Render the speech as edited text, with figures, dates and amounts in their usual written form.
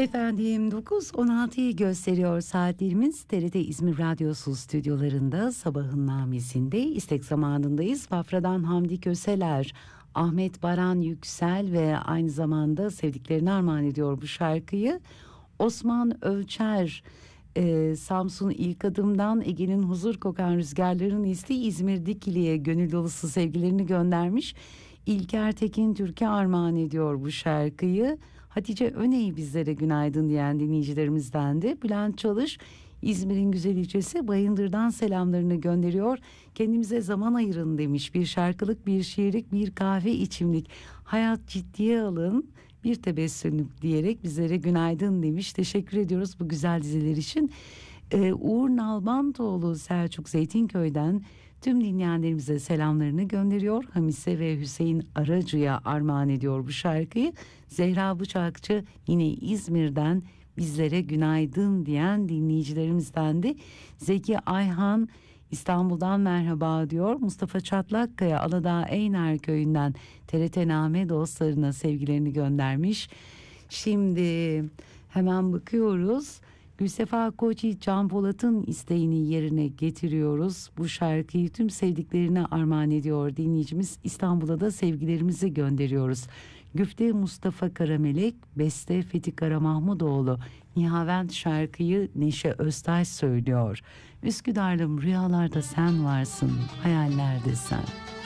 Efendim 9.16'yı gösteriyor saatlerimiz. TRT İzmir Radyosu stüdyolarında sabahın namesinde istek zamanındayız. Bafra'dan Hamdi Köseler, Ahmet Baran Yüksel ve aynı zamanda sevdiklerini armağan ediyor bu şarkıyı. Osman Ölçer, Samsun İlk Adım'dan Ege'nin huzur kokan rüzgarların isteği İzmir Dikili'ye gönül dolusu sevgilerini göndermiş. İlker Tekin Türk'e armağan ediyor bu şarkıyı. Hatice Öney bizlere günaydın diyen dinleyicilerimizden de Bülent Çalış İzmir'in güzel ilçesi Bayındır'dan selamlarını gönderiyor. Kendimize zaman ayırın demiş. Bir şarkılık, bir şiirlik, bir kahve içimlik. Hayat ciddiye alın, bir tebessümlük diyerek bizlere günaydın demiş. Teşekkür ediyoruz bu güzel dizeler için. Uğur Nalbantoğlu Selçuk Zeytinköy'den tüm dinleyenlerimize selamlarını gönderiyor. Hamise ve Hüseyin Aracı'ya armağan ediyor bu şarkıyı. Zehra Bıçakçı yine İzmir'den bizlere günaydın diyen dinleyicilerimizden de Zeki Ayhan İstanbul'dan merhaba diyor. Mustafa Çatlakkaya Aladağ Eyner Köyü'nden TRT-Name dostlarına sevgilerini göndermiş. Şimdi hemen bakıyoruz. Gülsefa Koçi Can Polat'ın isteğini yerine getiriyoruz. Bu şarkıyı tüm sevdiklerine armağan ediyor dinleyicimiz. İstanbul'a da sevgilerimizi gönderiyoruz. Güfte Mustafa Karamelek, beste Fethi Karamahmudoğlu. Nihavent şarkıyı Neşe Öztaş söylüyor. Üsküdar'lım rüyalarda sen varsın, hayallerde sen.